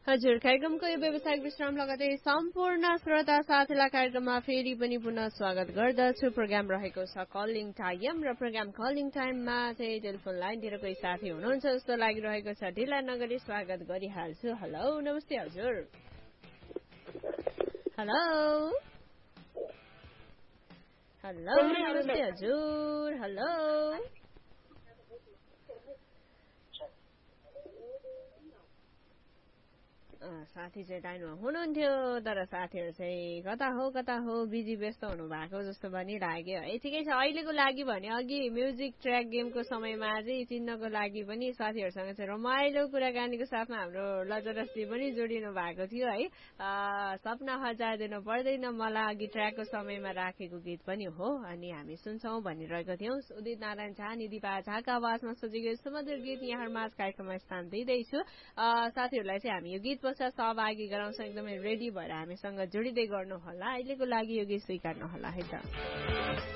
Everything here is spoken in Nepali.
हजुर कार्यक्रमको यो व्यवसायिक विश्राम लगतै सम्पूर्ण श्रोता साथीलाई कार्यक्रममा फेरि पनि पुनः स्वागत गर्दछु। प्रोग्राम रहेको छ कलिङ टाइम र प्रोग्राम कलिङ टाइममा चाहिँ टेलिफोन लाइनतिर कोही साथी हुनुहुन्छ जस्तो लागिरहेको छ। ढिला नगरी स्वागत गरिहाल्छु। हेलो नमस्ते हजुर। हेलो हेलो नमस्ते हजुर। हेलो साथी चाहिँ लाइनमा हुनुहुन्थ्यो तर साथीहरू चाहिँ कता हो बिजी व्यस्त हुनु भएको जस्तो पनि लाग्यो है। ठिकै छ अहिलेको लागि भने अघि म्युजिक ट्र्याक गेमको समयमा चाहिँ चिन्नको लागि पनि साथीहरूसँग चाहिँ रमाइलो कुराकानीको साथमा हाम्रो लजरस्ती पनि जोडिनु भएको थियो है। सपना हजार दिनु पर्दैन मलाई अघि ट्र्याकको समयमा राखेको गीत पनि हो अनि हामी सुन्छौँ भनिरहेको थियौँ। उदित नारायण झा निधिपा झाका आवाजमा सजिएको सुमधुर गीत यहाँहरूमा कार्यक्रममा स्थान दिँदैछु। साथीहरूलाई चाहिँ हामी यो गीत पश्चात सहभागी गराउँछौँ। एकदमै रेडी भएर हामीसँग जोडिँदै गर्नुहोला। अहिलेको लागि यो गीत स्वीकार्नुहोला है त।